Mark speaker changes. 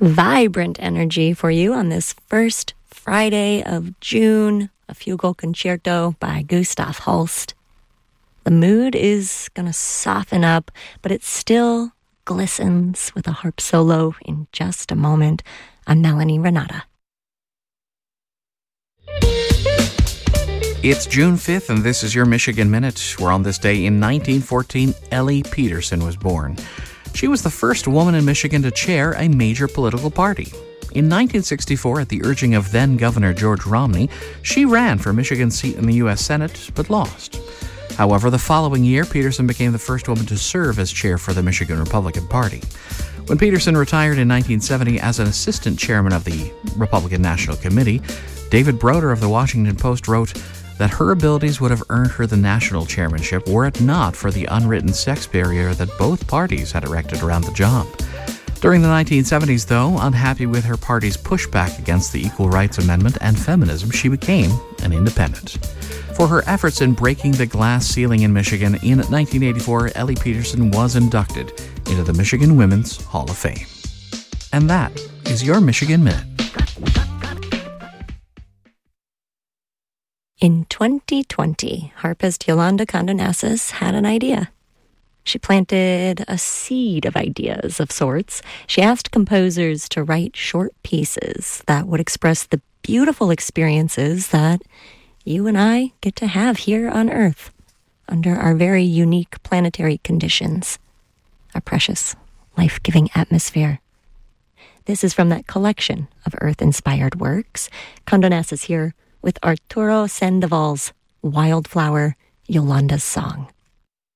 Speaker 1: vibrant energy for you on this first Friday of June, a fugal concerto by Gustav Holst. The mood is going to soften up, but it still glistens with a harp solo in just a moment. I'm Melanie Renata.
Speaker 2: It's June 5th, and this is your Michigan Minute, where on this day in 1914, Ellie Peterson was born. She was the first woman in Michigan to chair a major political party. In 1964, at the urging of then-Governor George Romney, she ran for Michigan's seat in the U.S. Senate, but lost. However, the following year, Peterson became the first woman to serve as chair for the Michigan Republican Party. When Peterson retired in 1970 as an assistant chairman of the Republican National Committee, David Broder of the Washington Post wrote that her abilities would have earned her the national chairmanship were it not for the unwritten sex barrier that both parties had erected around the job. During the 1970s, though, unhappy with her party's pushback against the Equal Rights Amendment and feminism, she became an independent. For her efforts in breaking the glass ceiling in Michigan, in 1984, Ellie Peterson was inducted into the Michigan Women's Hall of Fame. And that is your Michigan Minute.
Speaker 1: In 2020, harpist Yolanda Condonassis had an idea. She planted a seed of ideas of sorts. She asked composers to write short pieces that would express the beautiful experiences that you and I get to have here on Earth under our very unique planetary conditions, our precious, life-giving atmosphere. This is from that collection of Earth-inspired works. Condonassis here with Arturo Sandoval's Wildflower, Yolanda's Song.